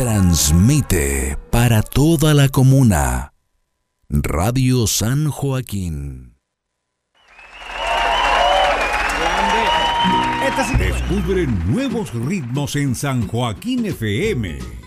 Transmite para toda la comuna. Radio San Joaquín. Descubre nuevos ritmos en San Joaquín FM.